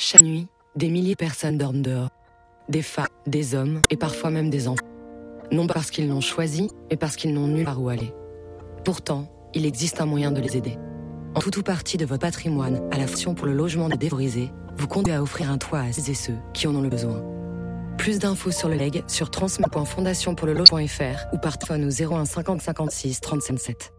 Chaque nuit, des milliers de personnes dorment dehors. Des femmes, des hommes et parfois même des enfants. Non pas parce qu'ils l'ont choisi, mais parce qu'ils n'ont nulle part où aller. Pourtant, il existe un moyen de les aider. En tout ou partie de votre patrimoine, à la Fondation pour le logement des défavorisés, vous comptez à offrir un toit à celles et ceux qui en ont le besoin. Plus d'infos sur le leg sur transmet.fondationpourlelogement.fr ou par téléphone au 01 50 56 37 7.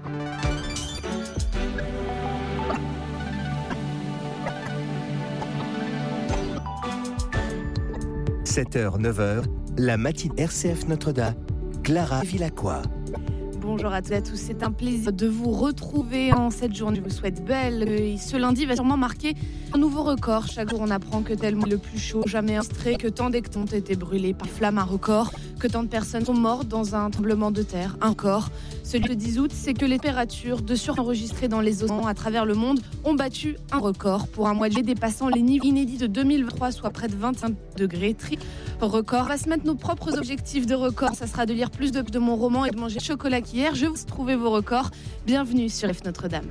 – 7h, 9h, la matinée RCF Notre-Dame, Clara Villacqua. Bonjour à toutes et à tous, c'est un plaisir de vous retrouver en cette journée. Je vous souhaite belle. Ce lundi va sûrement marquer un nouveau record. Chaque jour, on apprend que tel le plus chaud jamais enregistré, que tant d'hectares ont été brûlés par flamme, un record, que tant de personnes sont mortes dans un tremblement de terre, un record. Celui du 10 août, c'est que les températures de enregistrées dans les océans à travers le monde ont battu un record pour un mois de juillet dépassant les niveaux inédits de 2023, soit près de 25 degrés. Record. On va se mettre nos propres objectifs de record. Ça sera de lire plus de mon roman et de manger chocolat qu'hier. Je vous trouver vos records. Bienvenue sur F Notre-Dame.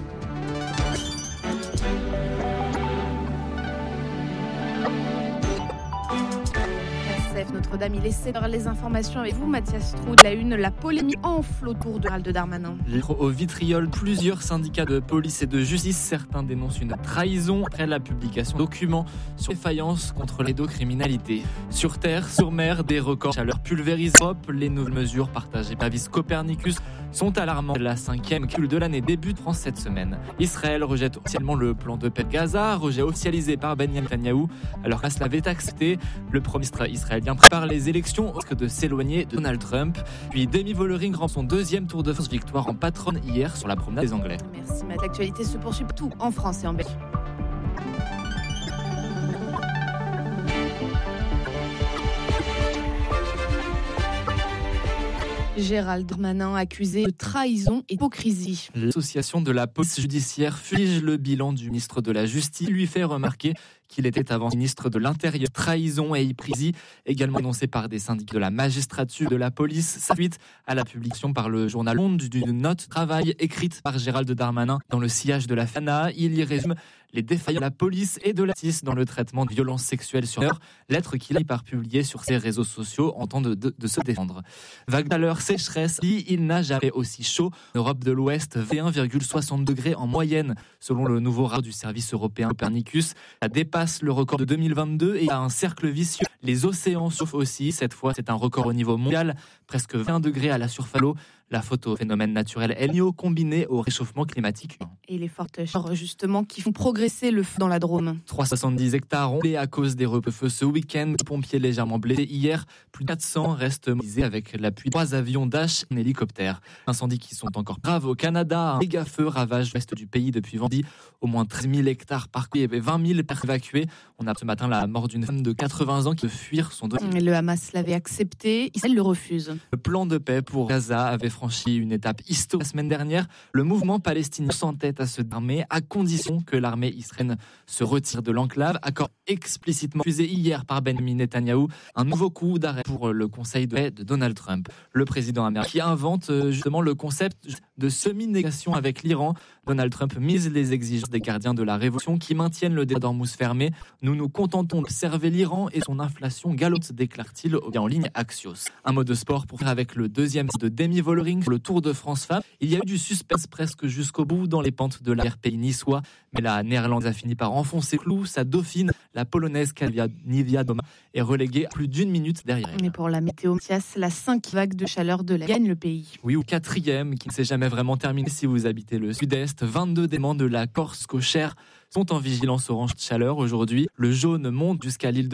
Notre-Dame, il est 7h, les informations avec vous, Mathias Trou de la Une, la polémique enfle autour de Gérald Darmanin. Au vitriol, plusieurs syndicats de police et de justice, certains dénoncent une trahison après la publication de documents sur les défaillances contre l'édocriminalité. Sur terre, sur mer, des records chaleur pulvérisent Europe. Les nouvelles mesures partagées par Vis Copernicus sont alarmantes. La 5e cumul de l'année débute France cette semaine. Israël rejette officiellement le plan de paix de Gaza, rejet officialisé par Benjamin Netanyahou, alors qu'Assad l'avait accepté. Le premier ministre israélien prépare les élections au risque de s'éloigner de Donald Trump. Puis Demi Vollering rend son deuxième Tour de France, victoire en patronne hier sur la promenade des Anglais. Merci Matt. L'actualité se poursuit tout en France et en Belgique. Gérald Darmanin accusé de trahison et d'hypocrisie. L'association de la police judiciaire fige le bilan du ministre de la Justice, lui fait remarquer qu'il était avant ministre de l'Intérieur. Trahison et hypocrisie, également énoncée par des syndicats de la magistrature de la police, suite à la publication par le journal Monde d'une note de travail écrite par Gérald Darmanin dans le sillage de la FANA. Il y résume les défaillances de la police et de la justice dans le traitement de violences sexuelles sur mineurs, lettre qu'il a par publiée sur ses réseaux sociaux en temps de se défendre. Vague chaleur, sécheresse, il n'a jamais aussi chaud. En Europe de l'Ouest, 21,60 degrés en moyenne, selon le nouveau rapport du service européen Copernicus. Ça dépasse le record de 2022 et il y a un cercle vicieux. Les océans souffrent aussi. Cette fois, c'est un record au niveau mondial, presque 20 degrés à la surface de l'eau. La photo phénomène naturel El Niño combiné au réchauffement climatique. Et les fortes chaleurs justement qui font progresser le feu dans la Drôme. 370 hectares ont brûlé à cause des feux ce week-end. Les pompiers légèrement blessés hier. Plus de 400 restent mobilisés avec l'appui de 3 avions Dash et un hélicoptère. Incendies qui sont encore graves au Canada. Un méga feu ravage l'ouest du pays depuis vendredi. Au moins 13 000 hectares parcourus. Il y avait 20 000 personnes évacuées. On a ce matin la mort d'une femme de 80 ans qui veut fuir son domicile. Le Hamas l'avait accepté. Israël le refuse. Le plan de paix pour Gaza avait franchi une étape historique la semaine dernière. Le mouvement palestinien s'entête à se armer à condition que l'armée israélienne se retire de l'enclave. Accord explicitement refusé hier par Benjamin Netanyahou. Un nouveau coup d'arrêt pour le conseil de paix de Donald Trump. Le président américain invente justement le concept de semi-négociation avec l'Iran. Donald Trump mise les exigences des gardiens de la révolution qui maintiennent le débat d'Ormuz fermé. Nous nous contentons d'observer l'Iran et son inflation galope, déclare-t-il en ligne Axios. Un mot de sport pour faire avec le deuxième de Demi Vollering, le Tour de France Femmes. Il y a eu du suspense presque jusqu'au bout dans les pentes de la RPI niçois, mais la Néerlande a fini par enfoncer le clou. Sa dauphine, la polonaise Nivia Doma, est reléguée à plus d'une minute derrière elle. Mais pour la météo, Mathias, la 5e vague de chaleur de la gagne le pays. Oui, ou 4e, qui ne s'est jamais vraiment terminée si vous habitez le sud-est. 22 départements de la Corse au Cher sont en vigilance orange de chaleur aujourd'hui. Le jaune monte jusqu'à l'île de